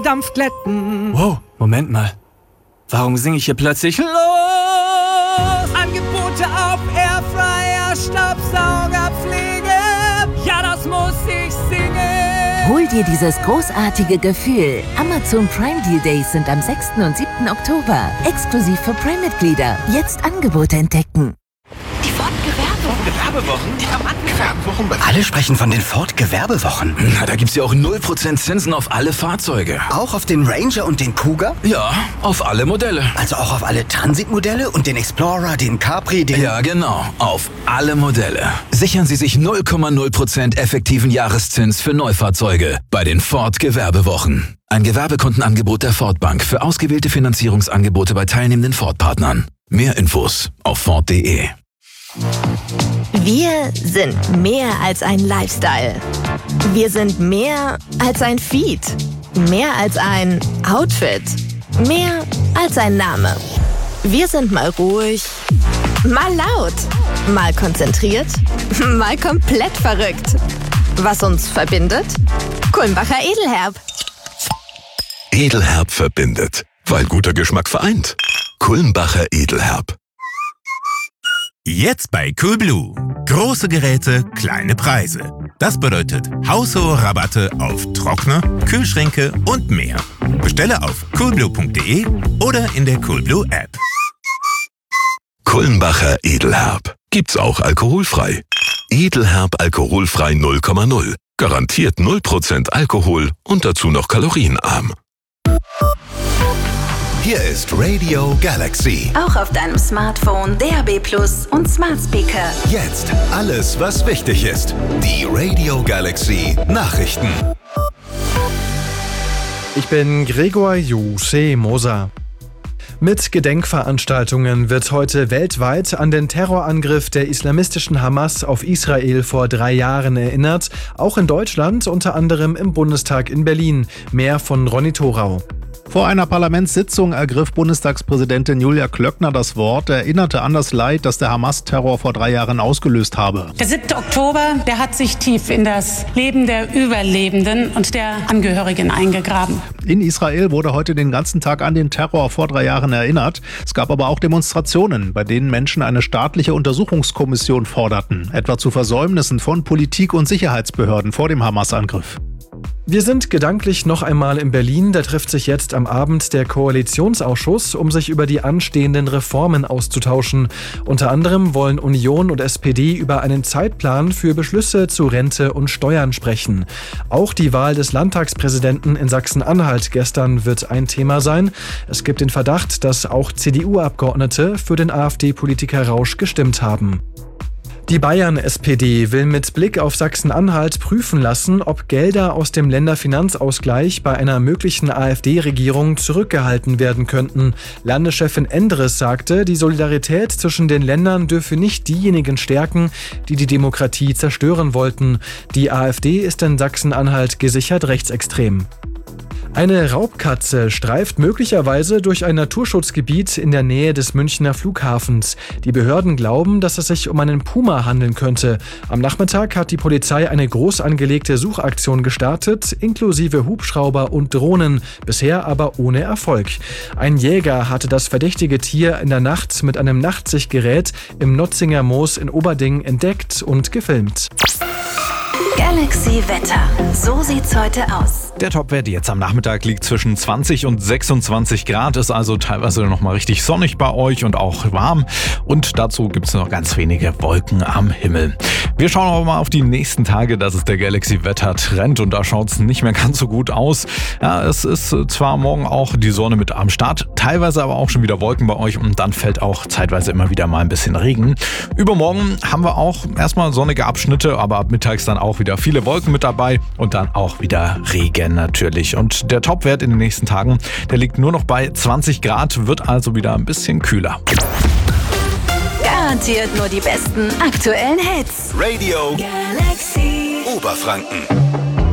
Dampfglätten. Wow, Moment mal. Warum singe ich hier plötzlich los? Angebote auf Airfryer, Staubsaugerpflege. Ja, das muss ich singen. Hol dir dieses großartige Gefühl. Amazon Prime Deal Days sind am 6. und 7. Oktober. Exklusiv für Prime-Mitglieder. Jetzt Angebote entdecken. Die Ford-Gewerbewochen? Ja, Mann, Gewerbewochen. Alle sprechen von den Ford-Gewerbewochen. Na, da gibt's ja auch 0% Zinsen auf alle Fahrzeuge. Auch auf den Ranger und den Kuga? Ja, auf alle Modelle. Also auch auf alle Transit-Modelle und den Explorer, den Capri, den... Ja, genau. Auf alle Modelle. Sichern Sie sich 0,0% effektiven Jahreszins für Neufahrzeuge bei den Ford-Gewerbewochen. Ein Gewerbekundenangebot der Ford Bank für ausgewählte Finanzierungsangebote bei teilnehmenden Ford-Partnern. Mehr Infos auf Ford.de. Wir sind mehr als ein Lifestyle. Wir sind mehr als ein Feed. Mehr als ein Outfit. Mehr als ein Name. Wir sind mal ruhig, mal laut, mal konzentriert, mal komplett verrückt. Was uns verbindet? Kulmbacher Edelherb. Edelherb verbindet, weil guter Geschmack vereint. Kulmbacher Edelherb. Jetzt bei Coolblue. Große Geräte, kleine Preise. Das bedeutet haushohe Rabatte auf Trockner, Kühlschränke und mehr. Bestelle auf coolblue.de oder in der Coolblue App. Kulmbacher Edelherb. Gibt's auch alkoholfrei. Edelherb alkoholfrei 0,0. Garantiert 0% Alkohol und dazu noch kalorienarm. Hier ist Radio Galaxy. Auch auf deinem Smartphone, DAB+ und Smart Speaker. Jetzt alles, was wichtig ist. Die Radio Galaxy Nachrichten. Ich bin Gregor Moser. Mit Gedenkveranstaltungen wird heute weltweit an den Terrorangriff der islamistischen Hamas auf Israel vor 3 Jahren erinnert. Auch in Deutschland, unter anderem im Bundestag in Berlin. Mehr von Ronny Thorau. Vor einer Parlamentssitzung ergriff Bundestagspräsidentin Julia Klöckner das Wort, erinnerte an das Leid, das der Hamas-Terror vor 3 Jahren ausgelöst habe. Der 7. Oktober, der hat sich tief in das Leben der Überlebenden und der Angehörigen eingegraben. In Israel wurde heute den ganzen Tag an den Terror vor 3 Jahren erinnert. Es gab aber auch Demonstrationen, bei denen Menschen eine staatliche Untersuchungskommission forderten, etwa zu Versäumnissen von Politik und Sicherheitsbehörden vor dem Hamas-Angriff. Wir sind gedanklich noch einmal in Berlin. Da trifft sich jetzt am Abend der Koalitionsausschuss, um sich über die anstehenden Reformen auszutauschen. Unter anderem wollen Union und SPD über einen Zeitplan für Beschlüsse zu Rente und Steuern sprechen. Auch die Wahl des Landtagspräsidenten in Sachsen-Anhalt gestern wird ein Thema sein. Es gibt den Verdacht, dass auch CDU-Abgeordnete für den AfD-Politiker Rausch gestimmt haben. Die Bayern-SPD will mit Blick auf Sachsen-Anhalt prüfen lassen, ob Gelder aus dem Länderfinanzausgleich bei einer möglichen AfD-Regierung zurückgehalten werden könnten. Landeschefin Endres sagte, die Solidarität zwischen den Ländern dürfe nicht diejenigen stärken, die die Demokratie zerstören wollten. Die AfD ist in Sachsen-Anhalt gesichert rechtsextrem. Eine Raubkatze streift möglicherweise durch ein Naturschutzgebiet in der Nähe des Münchner Flughafens. Die Behörden glauben, dass es sich um einen Puma handeln könnte. Am Nachmittag hat die Polizei eine groß angelegte Suchaktion gestartet, inklusive Hubschrauber und Drohnen, bisher aber ohne Erfolg. Ein Jäger hatte das verdächtige Tier in der Nacht mit einem Nachtsichtgerät im Notzinger Moos in Oberding entdeckt und gefilmt. Galaxy Wetter. So sieht's heute aus. Der Topwert jetzt am Nachmittag liegt zwischen 20 und 26 Grad, ist also teilweise noch mal richtig sonnig bei euch und auch warm. Und dazu gibt es noch ganz wenige Wolken am Himmel. Wir schauen aber mal auf die nächsten Tage. Das ist der Galaxy Wetter Trend und da schaut es nicht mehr ganz so gut aus. Ja, es ist zwar morgen auch die Sonne mit am Start, teilweise aber auch schon wieder Wolken bei euch und dann fällt auch zeitweise immer wieder mal ein bisschen Regen. Übermorgen haben wir auch erstmal sonnige Abschnitte, aber ab mittags dann auch wieder viele Wolken mit dabei und dann auch wieder Regen natürlich. Und der Topwert in den nächsten Tagen, der liegt nur noch bei 20 Grad, wird also wieder ein bisschen kühler. Garantiert nur die besten aktuellen Hits. Radio Galaxy Oberfranken.